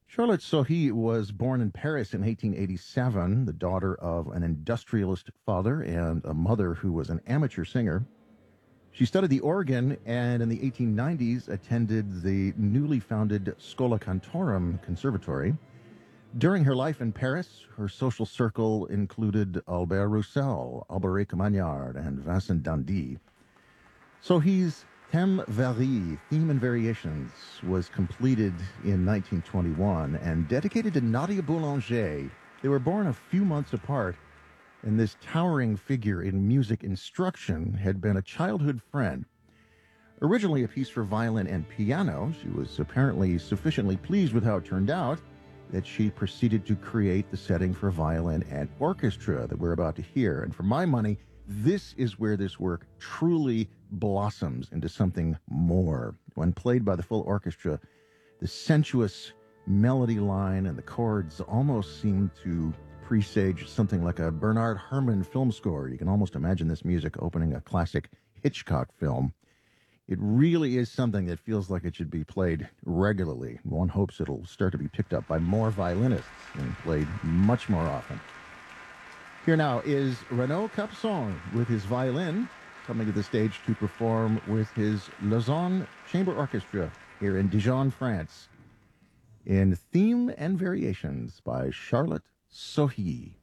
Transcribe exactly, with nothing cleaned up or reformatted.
Charlotte Sohi was born in Paris in eighteen eighty-seven, the daughter of an industrialist father and a mother who was an amateur singer. She studied the organ and in the eighteen nineties attended the newly founded Schola Cantorum Conservatory. During her life in Paris, her social circle included Albert Roussel, Alberic Magnard, and Vincent Dandy. Sohi's Thème Varie, Theme and Variations, was completed in nineteen twenty-one and dedicated to Nadia Boulanger. They were born a few months apart, and this towering figure in music instruction had been a childhood friend. Originally a piece for violin and piano, she was apparently sufficiently pleased with how it turned out that she proceeded to create the setting for violin and orchestra that we're about to hear. And for my money, this is where this work truly blossoms into something more. When played by the full orchestra, the sensuous melody line and the chords almost seem to presage something like a Bernard Herrmann film score. You can almost imagine this music opening a classic Hitchcock film. It really is something that feels like it should be played regularly. One hopes it'll start to be picked up by more violinists and played much more often. Here now is Renaud Capuçon with his violin coming to the stage to perform with his Lausanne Chamber Orchestra here in Dijon, France, in Theme and Variations by Charlotte Sohi.